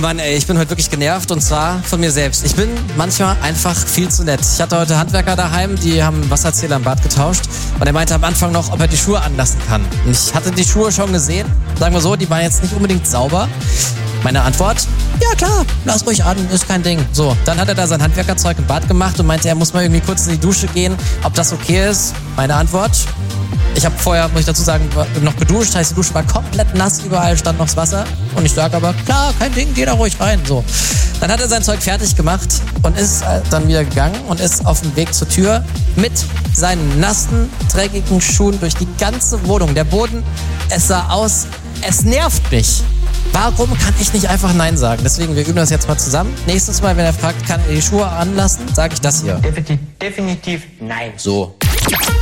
Mann, ey, ich bin heute wirklich genervt und zwar von mir selbst. Ich bin manchmal einfach viel zu nett. Ich hatte heute Handwerker daheim, die haben einen Wasserzähler im Bad getauscht und er meinte am Anfang noch, ob er die Schuhe anlassen kann. Und ich hatte die Schuhe schon gesehen, sagen wir so, die waren jetzt nicht unbedingt sauber. Meine Antwort, ja klar, lass ruhig an, ist kein Ding. So, dann hat er da sein Handwerkerzeug im Bad gemacht und meinte, er muss mal irgendwie kurz in die Dusche gehen, ob das okay ist. Meine Antwort, ich habe vorher, muss ich dazu sagen, noch geduscht, heißt die Dusche war komplett nass, überall stand noch das Wasser. Und ich sage aber, klar, kein Ding, geh da ruhig rein. So. Dann hat er sein Zeug fertig gemacht und ist dann wieder gegangen und ist auf dem Weg zur Tür mit seinen nassen, dreckigen Schuhen durch die ganze Wohnung. Der Boden, es sah aus, es nervt mich. Warum kann ich nicht einfach Nein sagen? Deswegen, wir üben das jetzt mal zusammen. Nächstes Mal, wenn er fragt, kann er die Schuhe anlassen, sage ich das hier. Definitiv nein. So.